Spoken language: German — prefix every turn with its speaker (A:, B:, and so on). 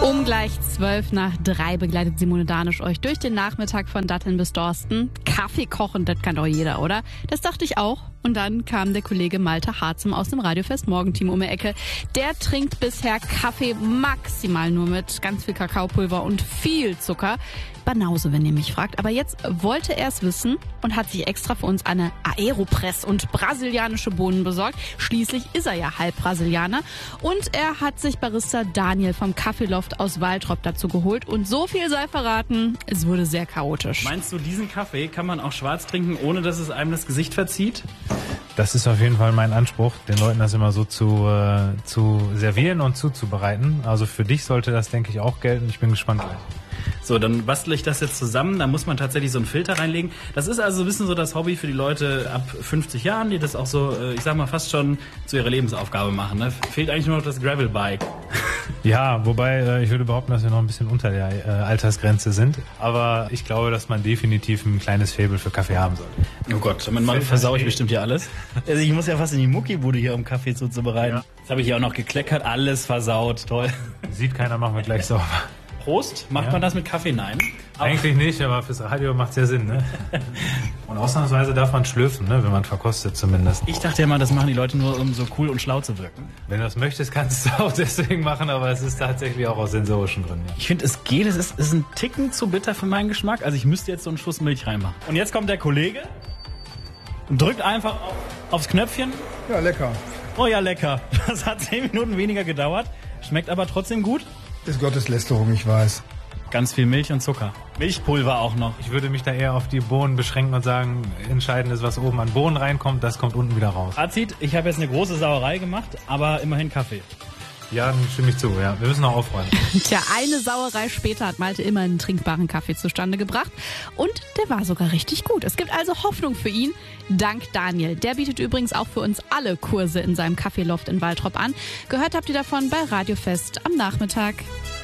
A: Um gleich 2:12 begleitet Simone Danisch euch durch den Nachmittag von Datteln bis Dorsten. Kaffee kochen, das kann doch jeder, oder? Das dachte ich auch. Und dann kam der Kollege Malte Harzem aus dem Radiofest Morgenteam um die Ecke. Der trinkt bisher Kaffee maximal nur mit ganz viel Kakaopulver und viel Zucker. Banause, wenn ihr mich fragt. Aber jetzt wollte er es wissen und hat sich extra für uns eine Aeropress und brasilianische Bohnen besorgt. Schließlich ist er ja halb Brasilianer. Und er hat sich Barista Daniel vom Kaffeeloft aus Waltrop dazu geholt. Und so viel sei verraten, es wurde sehr chaotisch.
B: Meinst du, diesen Kaffee kann man auch schwarz trinken, ohne dass es einem das Gesicht verzieht?
C: Das ist auf jeden Fall mein Anspruch, den Leuten das immer so zu servieren und zuzubereiten. Also für dich sollte das, denke ich, auch gelten. Ich bin gespannt.
B: So, dann bastle ich das jetzt zusammen. Da muss man tatsächlich so einen Filter reinlegen. Das ist also ein bisschen so das Hobby für die Leute ab 50 Jahren, die das auch so, ich sag mal, fast schon zu ihrer Lebensaufgabe machen. Ne? Fehlt eigentlich nur noch das Gravelbike.
C: Ja, wobei ich würde behaupten, dass wir noch ein bisschen unter der Altersgrenze sind. Aber ich glaube, dass man definitiv ein kleines Faible für Kaffee haben sollte.
B: Oh Gott, damit versau ich bestimmt hier alles. Also ich muss ja fast in die Muckibude hier, um Kaffee zuzubereiten. Ja. Jetzt habe ich hier auch noch gekleckert, alles versaut, toll.
C: Sieht keiner, machen wir gleich sauber.
B: Prost, macht man das mit Kaffee? Nein.
C: Eigentlich nicht, aber fürs Radio macht es ja Sinn, ne? Und ausnahmsweise darf man schlürfen, ne? Wenn man verkostet zumindest.
B: Ich dachte ja mal, das machen die Leute nur, um so cool und schlau zu wirken.
C: Wenn du das möchtest, kannst du es auch deswegen machen, aber es ist tatsächlich auch aus sensorischen Gründen. Ja.
B: Ich finde, es geht, es ist ein Ticken zu bitter für meinen Geschmack. Also ich müsste jetzt so einen Schuss Milch reinmachen. Und jetzt kommt der Kollege und drückt einfach aufs Knöpfchen.
D: Ja, lecker.
B: Oh ja, lecker. Das hat 10 Minuten weniger gedauert. Schmeckt aber trotzdem gut.
D: Ist Gotteslästerung, ich weiß.
B: Ganz viel Milch und Zucker. Milchpulver auch noch.
C: Ich würde mich da eher auf die Bohnen beschränken und sagen, entscheidend ist, was oben an Bohnen reinkommt, das kommt unten wieder raus.
B: Fazit, ich habe jetzt eine große Sauerei gemacht, aber immerhin Kaffee.
C: Ja, dann stimme ich zu, ja. Wir müssen noch aufräumen.
A: Tja, eine Sauerei später hat Malte immer einen trinkbaren Kaffee zustande gebracht. Und der war sogar richtig gut. Es gibt also Hoffnung für ihn, dank Daniel. Der bietet übrigens auch für uns alle Kurse in seinem Kaffeeloft in Waltrop an. Gehört habt ihr davon bei Radiofest am Nachmittag.